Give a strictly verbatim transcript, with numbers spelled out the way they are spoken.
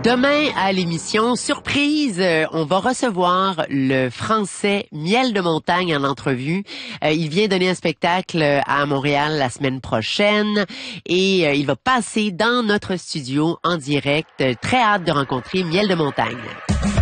Demain, à l'émission Surprise, euh, on va recevoir le Français Miel de Montagne en entrevue. Euh, il vient donner un spectacle à Montréal la semaine prochaine et euh, il va passer dans notre studio en direct. Très hâte de rencontrer Miel de Montagne.